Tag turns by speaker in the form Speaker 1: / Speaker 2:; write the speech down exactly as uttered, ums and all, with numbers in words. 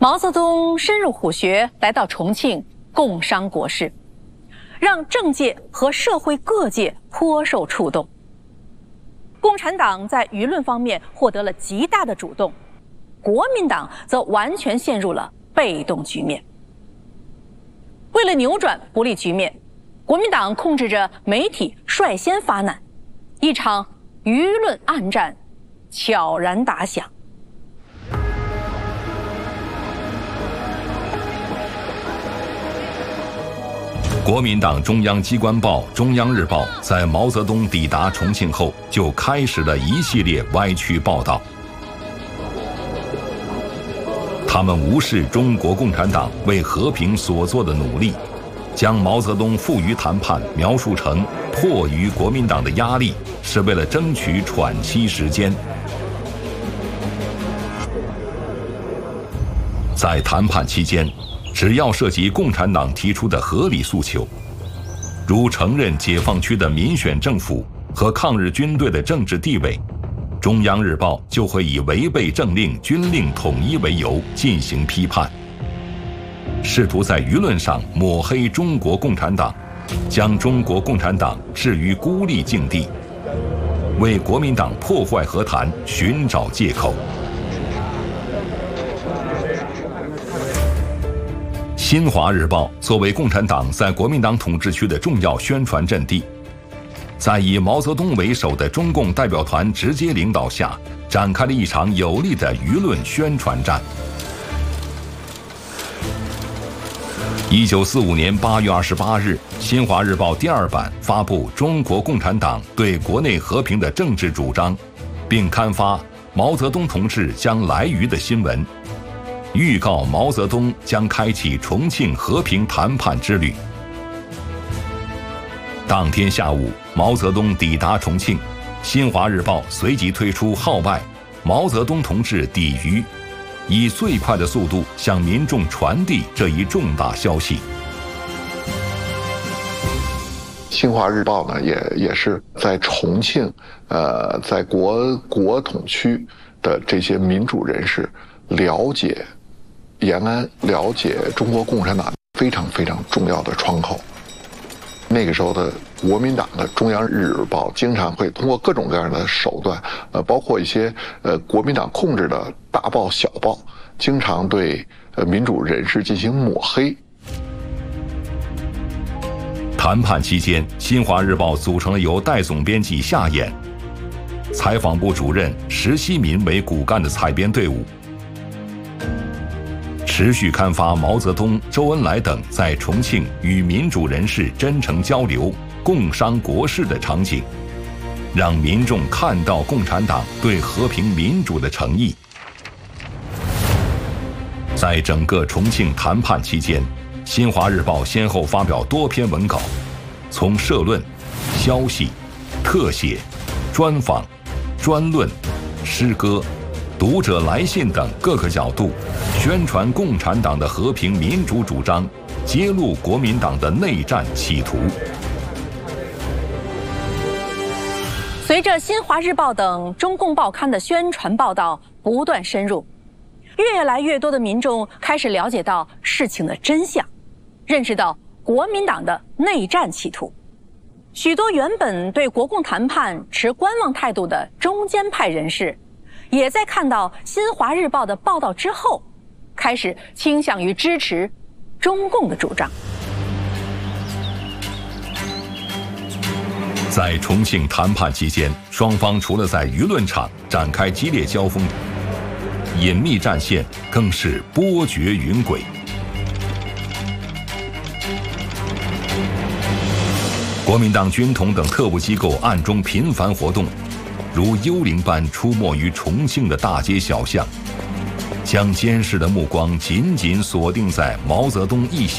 Speaker 1: 毛泽东深入虎穴，来到重庆共商国事，让政界和社会各界颇受触动。共产党在舆论方面获得了极大的主动，国民党则完全陷入了被动局面。为了扭转不利局面，国民党控制着媒体率先发难，一场舆论暗战悄然打响。
Speaker 2: 国民党中央机关报《中央日报》在毛泽东抵达重庆后，就开始了一系列歪曲报道。他们无视中国共产党为和平所做的努力，将毛泽东负隅谈判描述成迫于国民党的压力，是为了争取喘息时间。在谈判期间，只要涉及共产党提出的合理诉求，如承认解放区的民选政府和抗日军队的政治地位，中央日报就会以违背政令、军令统一为由进行批判，试图在舆论上抹黑中国共产党，将中国共产党置于孤立境地，为国民党破坏和谈寻找借口。新华日报作为共产党在国民党统治区的重要宣传阵地，在以毛泽东为首的中共代表团直接领导下，展开了一场有力的舆论宣传战。一九四五年八月二十八日，新华日报第二版发布中国共产党对国内和平的政治主张，并刊发毛泽东同志将来渝的新闻，预告毛泽东将开启重庆和平谈判之旅。当天下午，毛泽东抵达重庆，新华日报随即推出号外“毛泽东同志抵渝”，以最快的速度向民众传递这一重大消息。
Speaker 3: 新华日报呢，也也是在重庆，呃，在国国统区的这些民主人士了解延安、了解中国共产党非常非常重要的窗口。那个时候的国民党的中央日报经常会通过各种各样的手段，呃，包括一些呃国民党控制的大报小报，经常对呃民主人士进行抹黑。
Speaker 2: 谈判期间，新华日报组成了由代总编辑夏衍、采访部主任石希民为骨干的采编队伍，持续刊发毛泽东、周恩来等在重庆与民主人士真诚交流、共商国事的场景，让民众看到共产党对和平民主的诚意。在整个重庆谈判期间，新华日报先后发表多篇文稿，从社论、消息、特写、专访、专论、诗歌、读者来信等各个角度，宣传共产党的和平民主主张，揭露国民党的内战企图。
Speaker 1: 随着新华日报等中共报刊的宣传报道不断深入，越来越多的民众开始了解到事情的真相，认识到国民党的内战企图。许多原本对国共谈判持观望态度的中间派人士，也在看到新华日报的报道之后，开始倾向于支持中共的主张。
Speaker 2: 在重庆谈判期间，双方除了在舆论场展开激烈交锋，隐秘战线更是波谲云诡。国民党军统等特务机构暗中频繁活动，如幽灵般出没于重庆的大街小巷，将监视的目光紧紧锁定在毛泽东一小